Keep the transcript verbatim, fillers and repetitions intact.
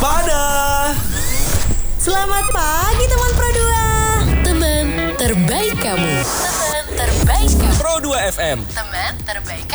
waspada. Selamat pagi teman Pro dua. Teman terbaik kamu. Teman terbaik kamu. Pro dua F M. Teman terbaik